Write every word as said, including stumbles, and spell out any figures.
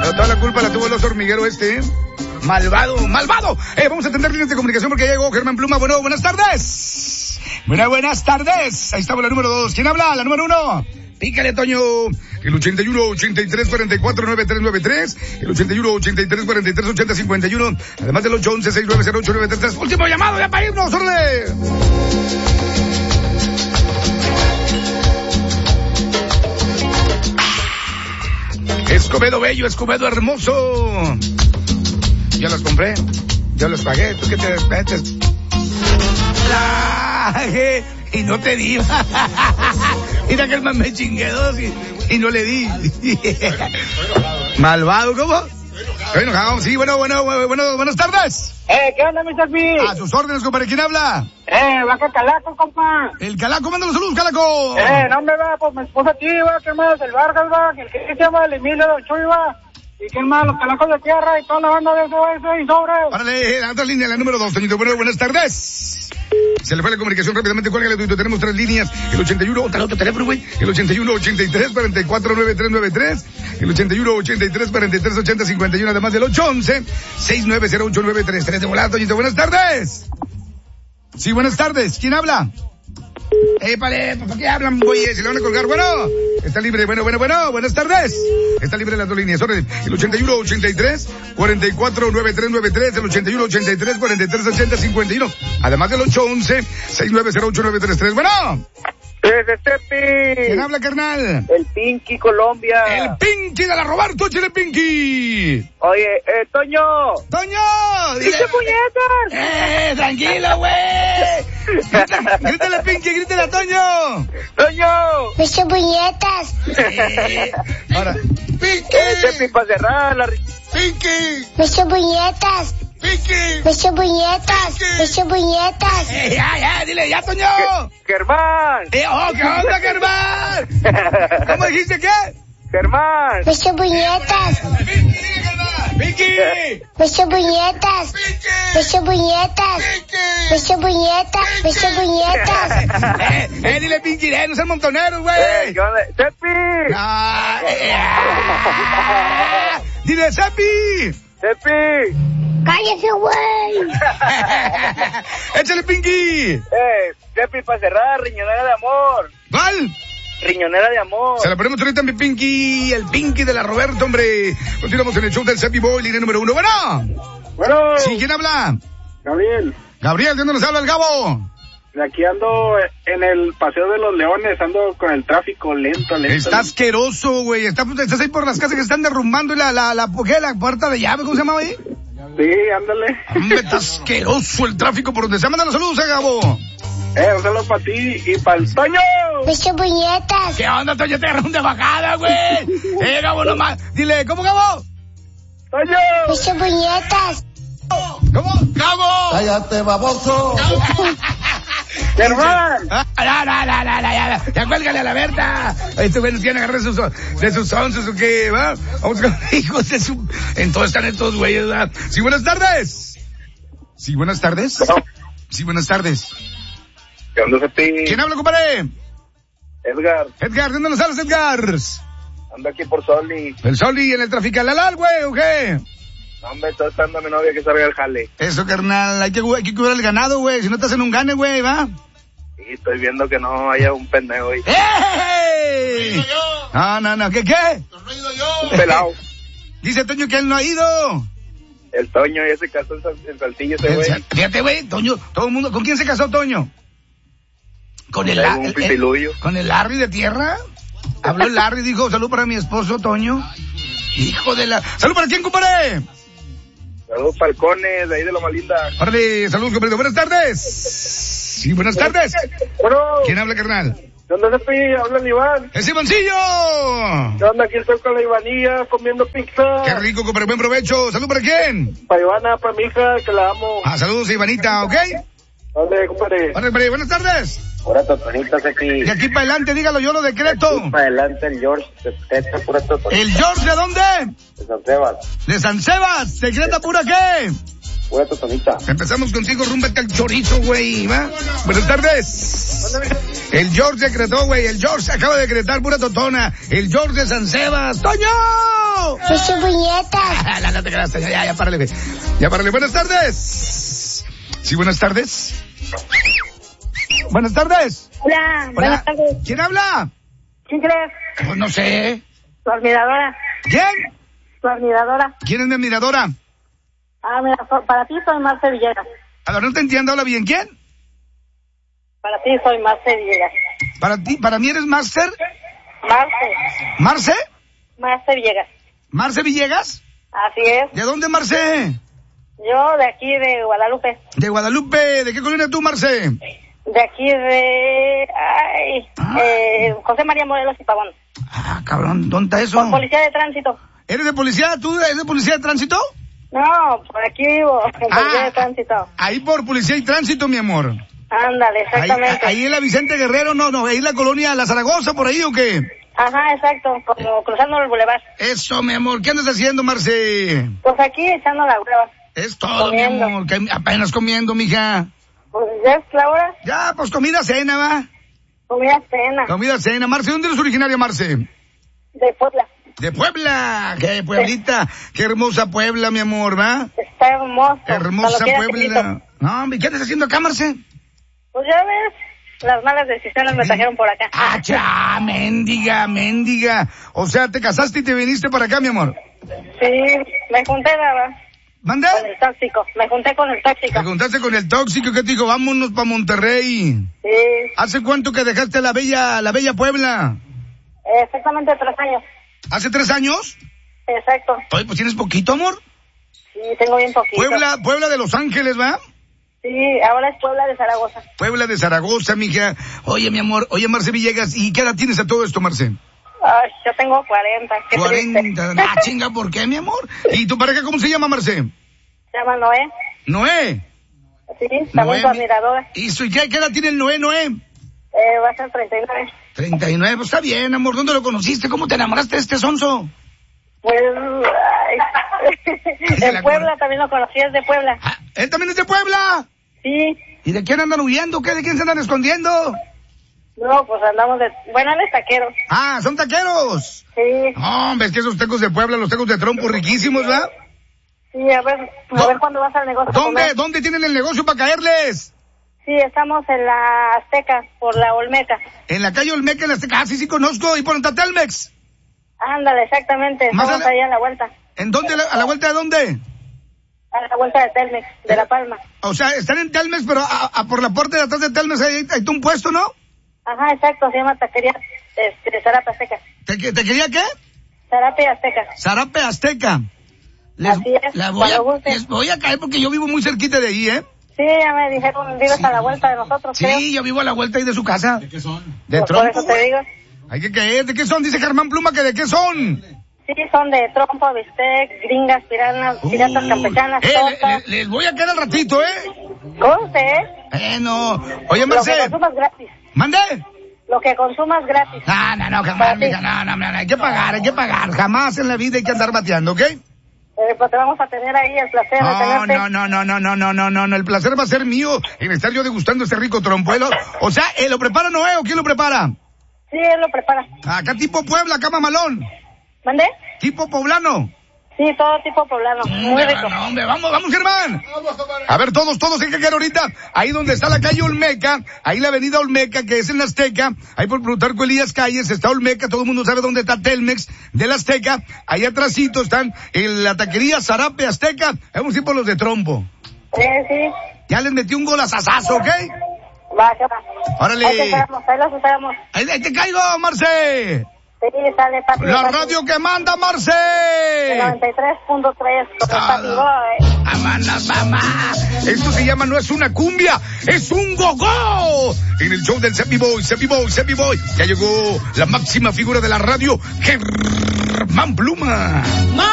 Pero toda la culpa la tuvo el oso hormiguero este, ¿eh? Malvado, malvado. Eh, vamos a atender líneas de comunicación porque ya llegó Germán Pluma. Bueno, buenas tardes. Buenas, buenas tardes. Ahí estamos la número dos. ¿Quién habla? La número uno. Pícale, Toño. El ochenta y uno, ochenta y tres, cuarenta y cuatro, noventa y tres noventa y tres. El ochenta y uno, ochenta y tres, cuarenta y tres, ochenta, cincuenta y uno. Además del ocho once, sesenta y nueve cero ocho, noventa y tres. Último llamado ya para irnos, ¡órale! Escobedo bello, Escobedo hermoso. Ya las compré, ya las pagué. ¿Tú qué te metes? Y no te di. Mira que el man me chingué dos y, y no le di. Malvado, ¿cómo? Estoy enojado. Sí, bueno, bueno, bueno, buenas tardes. Eh, ¿qué onda, mister P? A sus órdenes, compadre. ¿Quién habla? Eh, Vaca Calaco, compa. El Calaco, manda los saludos, Calaco. Eh, no me va, pues mi esposa aquí, va, ¿qué más? El Vargas, va, que el que se llama el Emilio, Don Chuy, va. ¿Y quién más? Los Calacos de Tierra y toda la banda de eso, eso y sobre. Árale, la otra línea, la número dos, Toñito. Bueno, buenas tardes. Se le fue la comunicación rápidamente, cuélgale, Toñito. Tenemos tres líneas. El ochenta y uno, otra otro teléfono, güey. El ochenta y uno, ochenta y tres, cuarenta y cuatro, noventa y tres noventa y tres. El ochenta y uno, ochenta y tres, cuarenta y tres, ochenta, cincuenta y uno. Además del ocho once, sesenta y nueve cero ocho, noventa y tres. Tres de volada, Toñito. Buenas tardes. Sí, buenas tardes. ¿Quién habla? Épale, ¿para qué hablan, güey? Se le van a colgar. Bueno, está libre. Bueno, bueno, bueno. Buenas tardes. Está libre las dos líneas. Orden. El ochenta y uno, ochenta y tres, cuarenta y cuatro, noventa y tres noventa y tres. El ochenta y uno, ochenta y tres, cuarenta y tres, ochenta, cincuenta y uno. Además del ocho once, sesenta y nueve cero ocho, noventa y tres tres. Bueno. Desde Tepi. ¿Quién habla, carnal? El Pinky Colombia. El Pinky de la Roberto, échale Pinky. Oye, eh, Toño. Toño. ¡Dice puñetas! Eh, tranquilo, güey. Grítale, grítale, Pinky, grítale a Toño. Toño. ¡Dice puñetas! Eh, ahora. Pinky. Eh, Tepi, para cerrar la... Pinky. ¡Dice puñetas! Pinky. ¡Dice puñetas! ¡Dice puñetas! Eh, ya, ya, dile, ya, Toño. Germán. Eh, oh, ¿qué onda, Germán? ¿Cómo dijiste qué? Germán. ¡Dice puñetas! Pinky, dile, Germán. Pinky. ¡Dice puñetas! ¡Dice puñetas! ¡Dice puñetas! ¡Dice puñetas! Eh, eh, dile, Pinky, eh, no sean montoneros, güey. Eh, ¿qué onda? Tepi. Ah, eh, ah. Dile, Sepi. Tepi. ¡Cállese, güey! Échale, Pinky. Eh, Tepi, para cerrar, riñonera de amor. ¿Cuál? Riñonera de amor. Se la ponemos ahorita a mi Pinky, el Pinky de la Roberto, hombre. Continuamos en el show del Sepi Boy, línea número uno. Bueno. Bueno. Sí, ¿quién habla? Gabriel. Gabriel, ¿de dónde nos habla el Gabo? De aquí ando en el Paseo de los Leones, ando con el tráfico lento, lento. Está asqueroso, güey. Está, estás ahí por las casas que están derrumbando y la, la, la, ¿qué? La puerta de llave, ¿cómo se llama ahí? Sí, ándale. Hombre, está asqueroso el tráfico por donde se mandan los saludos, ¿eh, Gabo? Eh, un saludo para ti y para el Toño. ¡Dice puñetas! ¿Qué onda, Toño? Te agarraron de bajada, güey. Eh, Gabo, nomás. Dile, ¿cómo, Gabo? Toño. ¡Dice puñetas! ¿Cómo? ¡Gabo! ¡Cállate, baboso! Germán. Ah, no, no, no, no, no, ya, ya cuélgale a la Berta. Estos güeyes quieren agarrar de sus, de sus once, o qué, ¿va? Vamos con hijos de su... Entonces están estos güeyes, ¿verdad? Sí, buenas tardes. Sí, buenas tardes. Sí, buenas tardes. ¿Qué onda, Sepi? ¿Quién habla, compadre? Edgar. Edgar, ¿de dónde nos hablas, Edgar? Ando aquí por Soli. El Soli en el traficalalal, güey, ¿o qué? No, hombre, estoy esperando a mi novia que salga el jale. Eso, carnal, hay que, hay que cuidar el ganado, güey, si no te hacen un gane, güey, ¿va? Sí, estoy viendo que no haya un pendejo ahí. ¡Ey! ¡No he ido yo! No, no, no, ¿qué, qué? ¡No he ido yo! Un pelado. Dice Toño que él no ha ido. El Toño ya se casó en, Sal- en Saltillo ese güey. Fíjate, güey, Toño, todo el mundo, ¿con quién se casó Toño? Con el, Tengo un el- pipiluyo. con el Larry de tierra. Habló el Larry y dijo, salud para mi esposo, Toño. Hijo de la... ¿Salud para quién, compadre? Saludos Falcones, de ahí de Loma Linda. Órale, saludos, compadre. Buenas tardes. Sí, buenas tardes. Bueno, ¿Quién habla, carnal? ¿dónde se pide? Habla el Iván. ¡Es Ivancillo! ¿Qué onda? Aquí estoy con la Ivanilla comiendo pizza. Qué rico, compadre, buen provecho. ¿Salud para quién? Para Ivana, para mi hija, que la amo. Ah, saludos, Ivanita, ¿ok? ¿Dónde, compadre? Órale, compadre, buenas tardes. Pura totonita, aquí. De aquí para adelante, dígalo, yo lo decreto. Para adelante el George, decreta pura totonita. ¿El George de dónde? De San Sebas. De San Sebas. ¿Decreta pura qué? Pura totonita. Empezamos contigo, rúmbate al chorizo, güey, ¿va? Buenas tardes. El George decretó, güey, el George acaba de decretar pura totona. El George de San Sebas. ¡Toño! Beso puñetas. No, no te creas, Toño, ya, ya, párale, güey. Ya, párale. Buenas tardes. Sí, buenas tardes. Buenas tardes. Hola, Hola. buenas tardes. ¿Quién habla? ¿Quién crees? Pues no sé. Tu admiradora. ¿Quién? Tu admiradora. ¿Quién es mi admiradora? Ah, mira, so- para ti soy Marce Villegas. A ver, no te entiendo, habla bien. ¿Quién? Para ti soy Marce Villegas. Para ti, para mí eres Master. Marce. ¿Marce? Marce Villegas. ¿Marce Villegas? Así es. ¿De dónde, Marce? Yo de aquí de Guadalupe. De Guadalupe. ¿De qué colonia tú, Marce? De aquí de... Ay, Ah. eh, José María Morelos y Pavón. Ah, cabrón, ¿dónde está eso? Con policía de tránsito. ¿Eres de policía? ¿Tú eres de policía de tránsito? No, por aquí vivo, con policía de tránsito. Ahí por policía y tránsito, mi amor. Ándale, Ahí, exactamente. ahí en la Vicente Guerrero, no, no, ahí en la colonia La Zaragoza, por ahí, ¿o qué? Ajá, exacto, como cruzando el bulevar. Eso, mi amor, ¿qué andas haciendo, Marce? Pues aquí echando la hueva. Es todo, Comiendo. mi amor, que apenas comiendo, mija. Pues ya es la hora, Ya, pues comida, cena, va. comida cena, Comida, cena. Marce, ¿dónde eres originaria, Marce? de Puebla. De Puebla. Qué Pueblita, qué hermosa Puebla, mi amor, ¿va? Está hermoso. Hermosa cuando quieras te Puebla. invito. No, hombre, ¿qué andas haciendo acá, Marce? Pues ya ves, las malas decisiones me trajeron por acá. Ah, ya, mendiga, mendiga. O sea, te casaste y te viniste para acá, mi amor. Sí, me junté, ¿verdad? ¿Mande? Con el tóxico, me junté con el tóxico. Te contaste con el tóxico que te dijo, vámonos para Monterrey. Sí, ¿Hace cuánto que dejaste la bella, la bella Puebla? exactamente tres años. ¿Hace tres años? Exacto. Oye, pues tienes poquito, amor. Sí, tengo bien poquito. Puebla, Puebla de Los Ángeles, ¿va? Sí, ahora es Puebla de Zaragoza. Puebla de Zaragoza, mija. Oye, mi amor, oye, Marce Villegas, ¿y qué edad tienes a todo esto, Marce? Ay, yo tengo cuarenta, qué cuarenta. triste. Ah, chinga, ¿por qué, mi amor? ¿Y tu pareja cómo se llama, Marce? Se llama Noé. Noé. Sí, también tu Noé, mi- admiradora. ¿Y su- qué, qué edad tiene el Noé, Noé? Eh, va a ser treinta y nueve. treinta y nueve, pues está bien, amor. ¿Dónde lo conociste? ¿Cómo te enamoraste de este sonso? Pues, ay, Se la en Puebla también lo conocí, es de Puebla. Ah, ¿él también es de Puebla? Sí, ¿Y de quién andan huyendo? ¿Qué? ¿De quién se andan escondiendo? no, pues andamos de... Bueno, él es taquero. Ah, son taqueros. Sí, No, hombre, es que esos tacos de Puebla, los tacos de trompo riquísimos, ¿verdad? sí, a ver, a ver cuándo vas al negocio a ¿Dónde? comer. ¿Dónde tienen el negocio para caerles? Sí, estamos en la Azteca, por la Olmeca. En la calle Olmeca, en la Azteca. Ah, sí, sí conozco. ¿Y por en Tatelmex? Ándale, exactamente, Más estamos a la- ahí a la vuelta. ¿En dónde? ¿A la vuelta de dónde? A la vuelta de Telmex, de La Palma. O sea, están en Telmex, pero a, a por la puerta de atrás de Telmex hay, hay un puesto, ¿no? Ajá, exacto, se llama taquería este, Zarape Azteca. ¿Te, que- te quería qué? Zarape Azteca. Zarape Azteca. Les, Así es, la voy a, cuando guste. les voy a caer porque yo vivo muy cerquita de ahí, ¿eh? Sí, ya me dijeron, vives a la vuelta de nosotros, creo. Sí, yo vivo a la vuelta ahí de su casa. ¿De qué son? De Pues por trompo, eso te güey. digo. Hay que caer. ¿De qué son? Dice Germán Pluma que de qué son. Sí, son de trompo, bistec, gringas, piranas, piratas Uh, campechanas, eh, tortas. le- le- les voy a caer al ratito, ¿eh? Conste, ¿eh? Eh, no. Oye, Lo que Marce. consumas gratis. ¿Mande? Lo que consumas gratis. No, no, no, Para jamás, ti. mija, no, no, no, no, hay que pagar, hay que pagar. Jamás en la vida hay que andar bateando, ¿ok? Eh, pues te vamos a tener ahí el placer de No, tenerte. no, no, no, no, no, no, no, no, no, el placer va a ser mío en estar yo degustando este rico trompuelo. O sea, ¿eh, ¿lo prepara Noé o quién lo prepara? Sí, él lo prepara. Acá tipo Puebla, acá mamalón. ¿Mande? Tipo poblano. Sí, todo tipo poblano. Muy rico. No, hombre, vamos, vamos, Germán. A ver, todos, todos hay que quedar ahorita. Ahí donde está la calle Olmeca, ahí la avenida Olmeca, que es en la Azteca. Ahí por Plutarco Elías Calles está Olmeca, todo el mundo sabe dónde está Telmex de la Azteca. Ahí atrásito están en la taquería Zarape Azteca. Vamos a ir por los de trompo. Sí, sí. Ya les metí un gol a sasazo, ¿ok? Va, ¿qué va? Órale. Ahí te esperamos, ahí los esperamos. Ahí, ahí te caigo, Marce. Sí, sale, papi. La papi. radio que manda, Marce. noventa y tres punto tres con el papi Todo. boy. Amanas, mamá. Esto se llama, no es una cumbia, es un gogó. En el show del Sepi Boy, Sepi Boy, Sepi Boy. Ya llegó la máxima figura de la radio, Germán Pluma.